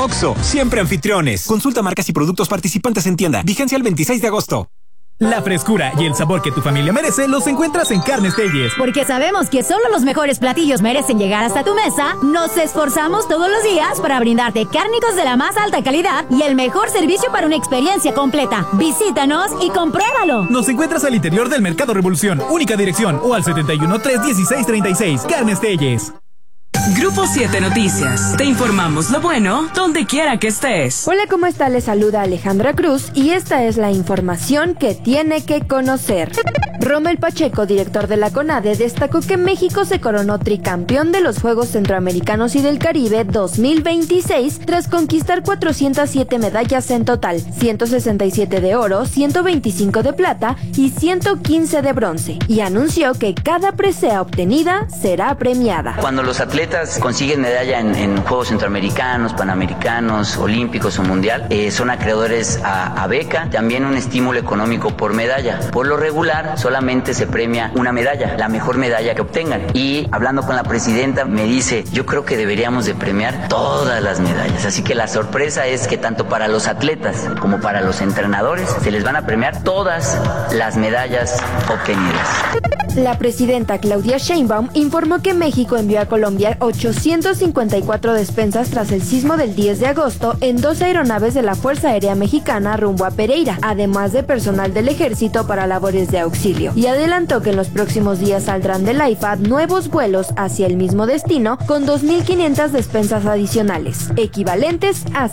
OXXO, siempre anfitriones. Consulta marcas y productos participantes en tienda. Vigencia el 26 de agosto. La frescura y el sabor que tu familia merece los encuentras en Carnes Telles. Porque sabemos que solo los mejores platillos merecen llegar hasta tu mesa, nos esforzamos todos los días para brindarte cárnicos de la más alta calidad y el mejor servicio para una experiencia completa. Visítanos y compruébalo. Nos encuentras al interior del Mercado Revolución, única dirección, o al 71-316-36. Carnes Telles. Grupo 7 Noticias. Te informamos lo bueno donde quiera que estés. Hola, ¿cómo está? Les saluda Alejandra Cruz y esta es la información que tiene que conocer. Rommel Pacheco, director de la CONADE, destacó que México se coronó tricampeón de los Juegos Centroamericanos y del Caribe 2026 tras conquistar 407 medallas en total, 167 de oro, 125 de plata y 115 de bronce, y anunció que cada presea obtenida será premiada. Cuando los atletas consiguen medalla en Juegos Centroamericanos, Panamericanos, Olímpicos o Mundial, son acreedores a beca, también un estímulo económico por medalla. Por lo regular, solamente se premia una medalla, la mejor medalla que obtengan. Y hablando con la presidenta, me dice, yo creo que deberíamos de premiar todas las medallas. Así que la sorpresa es que tanto para los atletas como para los entrenadores se les van a premiar todas las medallas obtenidas. La presidenta Claudia Sheinbaum informó que México envió a Colombia 854 despensas tras el sismo del 10 de agosto en 2 aeronaves de la Fuerza Aérea Mexicana rumbo a Pereira, además de personal del ejército para labores de auxilio. Y adelantó que en los próximos días saldrán del AIFA nuevos vuelos hacia el mismo destino con 2.500 despensas adicionales, equivalentes a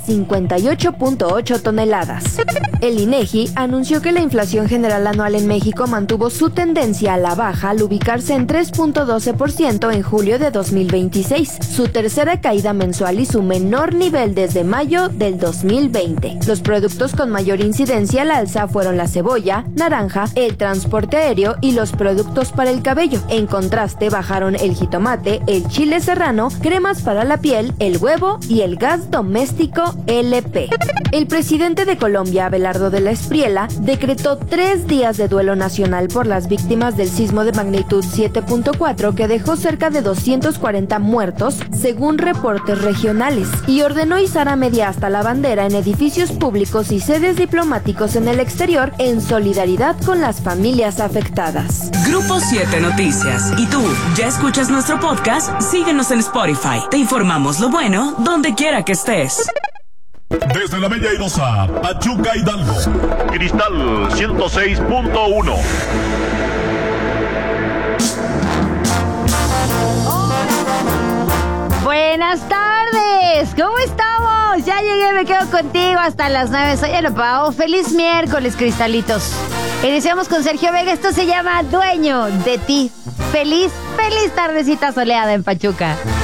58.8 toneladas. El INEGI anunció que la inflación general anual en México mantuvo su tendencia a la baja al ubicarse en 3.12% en julio de 2026, su tercera caída mensual y su menor nivel desde mayo del 2020. Los productos con mayor incidencia al alza fueron la cebolla, naranja, el transporte aéreo y los productos para el cabello. En contraste, bajaron el jitomate, el chile serrano, cremas para la piel, el huevo y el gas doméstico LP. El presidente de Colombia, Abelardo de la Espriella, decretó 3 días de duelo nacional por las víctimas del sismo de magnitud 7.4 que dejó cerca de 240 muertos, según reportes regionales, y ordenó izar a media asta la bandera en edificios públicos y sedes diplomáticos en el exterior en solidaridad con las familias afectadas. Grupo 7 Noticias. ¿Y tú, ya escuchas nuestro podcast? Síguenos en Spotify. Te informamos lo bueno donde quiera que estés. Desde la Bella Airosa, Pachuca, Hidalgo. Cristal 106.1. Buenas tardes, ¿cómo estamos? Ya llegué, me quedo contigo hasta las 9. Soy Ana Pao. Feliz miércoles, cristalitos. Iniciamos con Sergio Vega. Esto se llama Dueño de Ti. Feliz tardecita soleada en Pachuca.